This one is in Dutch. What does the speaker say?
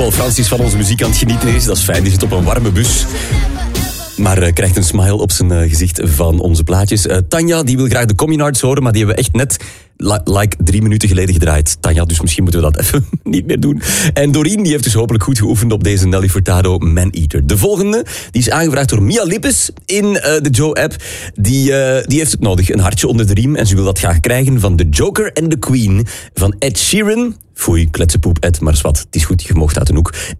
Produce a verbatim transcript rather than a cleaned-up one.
Paul Francis van onze muziek aan het genieten is. Dat is fijn, die zit op een warme bus. Maar uh, krijgt een smile op zijn uh, gezicht van onze plaatjes. Uh, Tanja, die wil graag de Communards horen, maar die hebben we echt net li- like drie minuten geleden gedraaid. Tanja, dus misschien moeten we dat even niet meer doen. En Doreen, die heeft dus hopelijk goed geoefend op deze Nelly Furtado Man-Eater. De volgende, die is aangevraagd door Mia Lippes in uh, de Joe-app. Die, uh, die heeft het nodig, een hartje onder de riem. En ze wil dat graag krijgen van The Joker and the Queen van Ed Sheeran. Foei, kletsenpoep, Ed, maar is wat. Het is goed, je mocht uit een hoek.